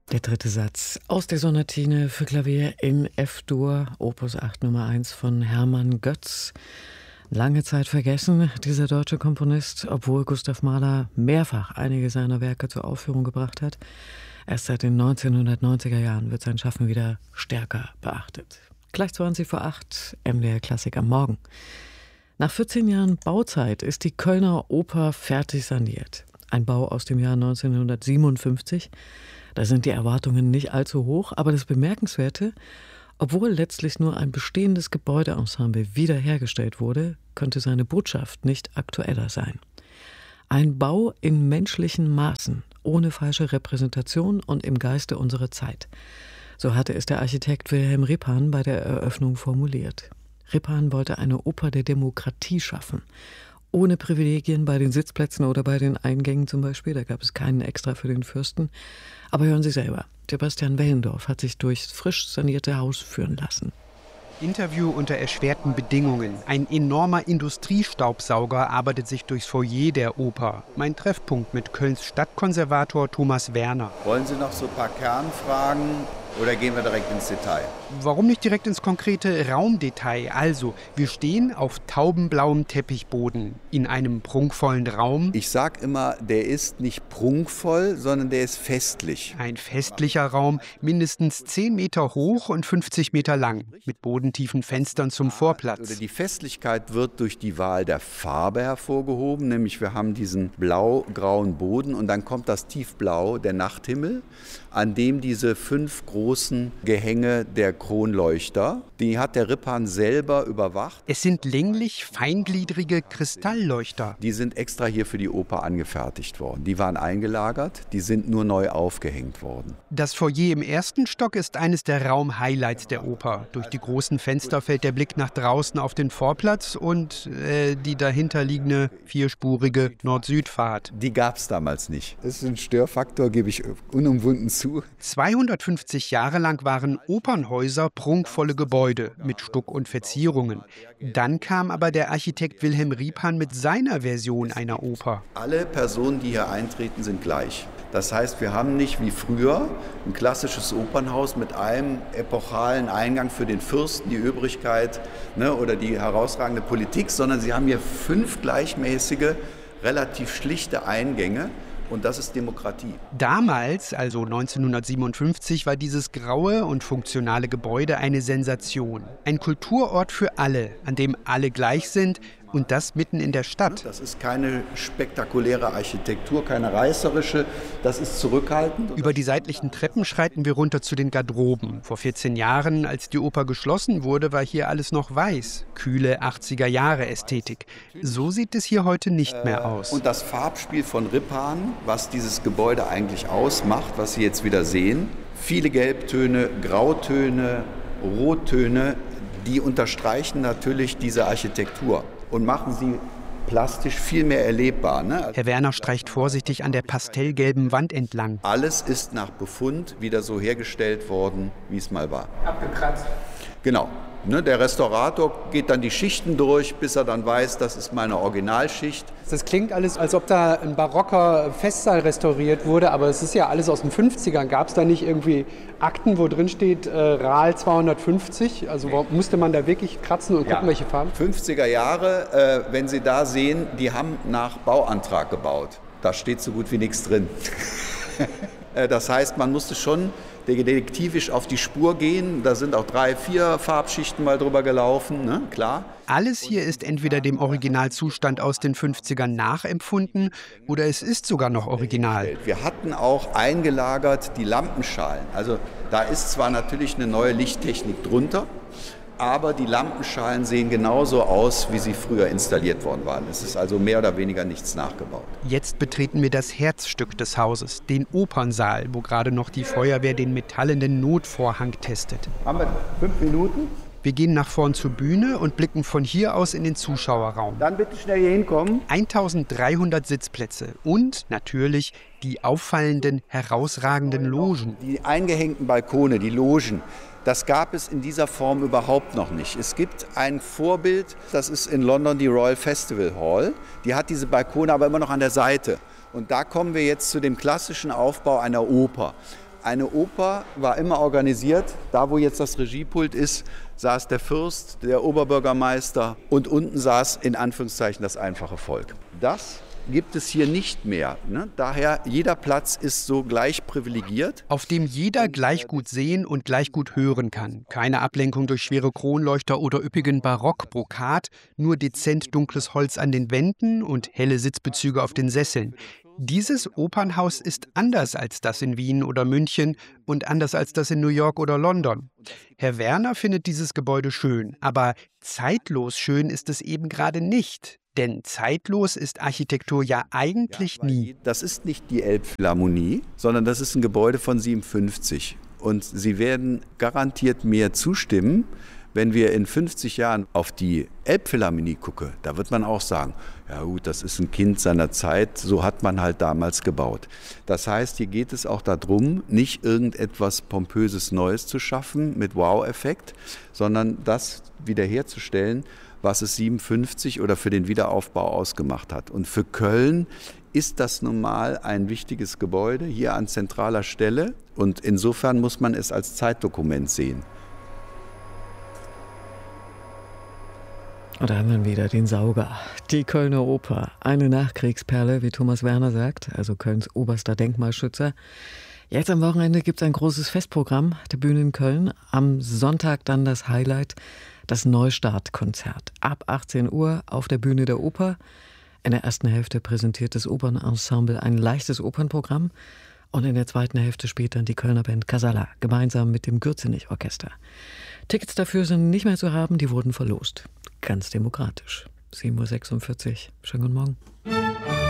Der dritte Satz aus der Sonatine für Klavier in F-Dur, Opus 8 Nummer 1 von Hermann Götz. Lange Zeit vergessen, dieser deutsche Komponist, obwohl Gustav Mahler mehrfach einige seiner Werke zur Aufführung gebracht hat. Erst seit den 1990er Jahren wird sein Schaffen wieder stärker beachtet. Gleich 20 vor 8, MDR Klassik am Morgen. Nach 14 Jahren Bauzeit ist die Kölner Oper fertig saniert. Ein Bau aus dem Jahr 1957. Da sind die Erwartungen nicht allzu hoch, aber das Bemerkenswerte: obwohl letztlich nur ein bestehendes Gebäudeensemble wiederhergestellt wurde, könnte seine Botschaft nicht aktueller sein. Ein Bau in menschlichen Maßen, ohne falsche Repräsentation und im Geiste unserer Zeit. So hatte es der Architekt Wilhelm Ripan bei der Eröffnung formuliert. Ripan wollte eine Oper der Demokratie schaffen. Ohne Privilegien bei den Sitzplätzen oder bei den Eingängen zum Beispiel. Da gab es keinen extra für den Fürsten. Aber hören Sie selber. Sebastian Wellendorf hat sich durchs frisch sanierte Haus führen lassen. Interview unter erschwerten Bedingungen. Ein enormer Industriestaubsauger arbeitet sich durchs Foyer der Oper. Mein Treffpunkt mit Kölns Stadtkonservator Thomas Werner. Wollen Sie noch so ein paar Kernfragen oder gehen wir direkt ins Detail? Warum nicht direkt ins konkrete Raumdetail? Also, wir stehen auf taubenblauem Teppichboden in einem prunkvollen Raum. Ich sag immer, der ist nicht prunkvoll, sondern der ist festlich. Ein festlicher Raum, mindestens 10 Meter hoch und 50 Meter lang, mit bodentiefen Fenstern zum Vorplatz. Die Festlichkeit wird durch die Wahl der Farbe hervorgehoben, nämlich wir haben diesen blau-grauen Boden und dann kommt das Tiefblau, der Nachthimmel, an dem diese 5 großen Gehänge der Kronleuchter, die hat der Ripan selber überwacht. Es sind länglich feingliedrige Kristallleuchter. Die sind extra hier für die Oper angefertigt worden. Die waren eingelagert, die sind nur neu aufgehängt worden. Das Foyer im ersten Stock ist eines der Raumhighlights der Oper. Durch die großen Fenster fällt der Blick nach draußen auf den Vorplatz und die dahinterliegende vierspurige Nord-Süd-Fahrt. Die gab es damals nicht. Das ist ein Störfaktor, gebe ich unumwunden zu. 250 Jahre lang waren Opernhäuser prunkvolle Gebäude mit Stuck und Verzierungen. Dann kam aber der Architekt Wilhelm Ripan mit seiner Version einer Oper. Alle Personen, die hier eintreten, sind gleich. Das heißt, wir haben nicht wie früher ein klassisches Opernhaus mit einem epochalen Eingang für den Fürsten, die Übrigkeit, oder die herausragende Politik, sondern sie haben hier 5 gleichmäßige, relativ schlichte Eingänge. Und das ist Demokratie. Damals, also 1957, war dieses graue und funktionale Gebäude eine Sensation. Ein Kulturort für alle, an dem alle gleich sind und das mitten in der Stadt. Das ist keine spektakuläre Architektur, keine reißerische, das ist zurückhaltend. Über die seitlichen Treppen schreiten wir runter zu den Garderoben. Vor 14 Jahren, als die Oper geschlossen wurde, war hier alles noch weiß. Kühle 80er-Jahre-Ästhetik. So sieht es hier heute nicht mehr aus. Und das Farbspiel von Ripan, was dieses Gebäude eigentlich ausmacht, was Sie jetzt wieder sehen, viele Gelbtöne, Grautöne, Rottöne, die unterstreichen natürlich diese Architektur und machen sie plastisch viel mehr erlebbar. Herr Werner streicht vorsichtig an der pastellgelben Wand entlang. Alles ist nach Befund wieder so hergestellt worden, wie es mal war. Abgekratzt. Genau. Der Restaurator geht dann die Schichten durch, bis er dann weiß, das ist meine Originalschicht. Das klingt alles, als ob da ein barocker Festsaal restauriert wurde, aber es ist ja alles aus den 50ern. Gab es da nicht irgendwie Akten, wo drin steht RAL 250? Also musste man da wirklich kratzen und gucken, welche Farben? 50er Jahre, wenn Sie da sehen, die haben nach Bauantrag gebaut. Da steht so gut wie nichts drin. Das heißt, man musste schon detektivisch auf die Spur gehen. Da sind auch 3, 4 Farbschichten mal drüber gelaufen, klar. Alles hier ist entweder dem Originalzustand aus den 50ern nachempfunden oder es ist sogar noch original. Wir hatten auch eingelagert die Lampenschalen. Also da ist zwar natürlich eine neue Lichttechnik drunter, aber die Lampenschalen sehen genauso aus, wie sie früher installiert worden waren. Es ist also mehr oder weniger nichts nachgebaut. Jetzt betreten wir das Herzstück des Hauses, den Opernsaal, wo gerade noch die Feuerwehr den metallenen Notvorhang testet. Haben wir 5 Minuten? Wir gehen nach vorn zur Bühne und blicken von hier aus in den Zuschauerraum. Dann bitte schnell hier hinkommen. 1300 Sitzplätze und natürlich die auffallenden, herausragenden Logen. Die eingehängten Balkone, die Logen. Das gab es in dieser Form überhaupt noch nicht. Es gibt ein Vorbild, das ist in London die Royal Festival Hall. Die hat diese Balkone aber immer noch an der Seite. Und da kommen wir jetzt zu dem klassischen Aufbau einer Oper. Eine Oper war immer organisiert. Da, wo jetzt das Regiepult ist, saß der Fürst, der Oberbürgermeister und unten saß in Anführungszeichen das einfache Volk. Das gibt es hier nicht mehr. Ne? Daher, jeder Platz ist so gleich privilegiert. Auf dem jeder gleich gut sehen und gleich gut hören kann. Keine Ablenkung durch schwere Kronleuchter oder üppigen Barock-Brokat, nur dezent dunkles Holz an den Wänden und helle Sitzbezüge auf den Sesseln. Dieses Opernhaus ist anders als das in Wien oder München und anders als das in New York oder London. Herr Werner findet dieses Gebäude schön, aber zeitlos schön ist es eben gerade nicht. Denn zeitlos ist Architektur ja eigentlich nie. Das ist nicht die Elbphilharmonie, sondern das ist ein Gebäude von 57. Und Sie werden garantiert mir zustimmen, wenn wir in 50 Jahren auf die Elbphilharmonie gucken, da wird man auch sagen, ja gut, das ist ein Kind seiner Zeit, so hat man halt damals gebaut. Das heißt, hier geht es auch darum, nicht irgendetwas Pompöses Neues zu schaffen mit Wow-Effekt, sondern das wiederherzustellen, was es 57 oder für den Wiederaufbau ausgemacht hat. Und für Köln ist das nun mal ein wichtiges Gebäude, hier an zentraler Stelle. Und insofern muss man es als Zeitdokument sehen. Und da haben wir wieder den Sauger, die Kölner Oper. Eine Nachkriegsperle, wie Thomas Werner sagt, also Kölns oberster Denkmalschützer. Jetzt am Wochenende gibt es ein großes Festprogramm der Bühne in Köln. Am Sonntag dann das Highlight, das Neustartkonzert. Ab 18 Uhr auf der Bühne der Oper. In der ersten Hälfte präsentiert das Opernensemble ein leichtes Opernprogramm. Und in der zweiten Hälfte spielt dann die Kölner Band Casala gemeinsam mit dem Gürzenich-Orchester. Tickets dafür sind nicht mehr zu haben, die wurden verlost. Ganz demokratisch. 7.46 Uhr. Schönen guten Morgen.